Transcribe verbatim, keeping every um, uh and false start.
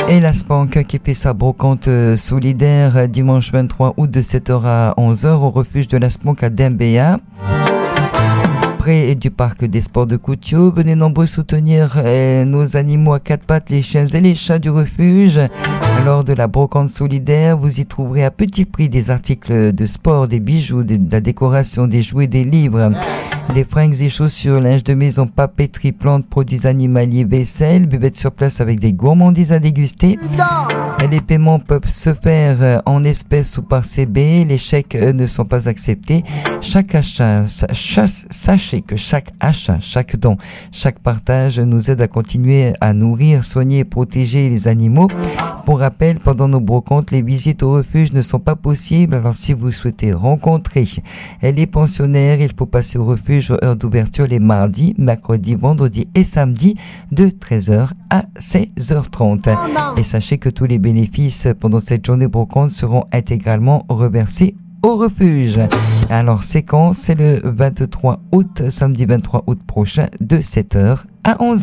Et la Spank qui fait sa brocante solidaire dimanche vingt-trois août de sept heures à onze heures au refuge de la Spank à Dembéa. Près du parc des sports de Koutio, venez nombreux soutenir eh, nos animaux à quatre pattes, les chiens et les chats du refuge. Lors de la brocante solidaire, vous y trouverez à petit prix des articles de sport, des bijoux, de, de la décoration, des jouets, des livres, des fringues et chaussures, linge de maison, papeterie, plantes, produits animaliers, vaisselle, buvette sur place avec des gourmandises à déguster. Les paiements peuvent se faire en espèces ou par C B. Les chèques ne sont pas acceptés. Chaque achat, chasse, sachez que chaque achat, chaque don, chaque partage nous aide à continuer à nourrir, soigner et protéger les animaux. Pour rappel, pendant nos brocantes, les visites au refuge ne sont pas possibles. Alors si vous souhaitez rencontrer les pensionnaires, il faut passer au refuge aux heures d'ouverture les mardis, mercredis, vendredis et samedis de treize heures à seize heures trente. Et sachez que tous les bénéfices pendant cette journée brocante seront intégralement reversés au refuge. Alors c'est quand? C'est le vingt-trois août, samedi vingt-trois août prochain de sept heures à onze heures.